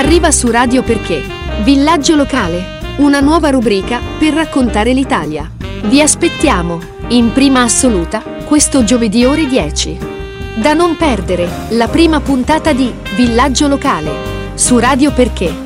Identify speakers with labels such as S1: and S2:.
S1: Arriva su Radio Perché. Villaggio locale. Una nuova rubrica per raccontare l'Italia. Vi aspettiamo, in prima assoluta, questo giovedì ore 10. Da non perdere, la prima puntata di Villaggio locale. Su Radio Perché.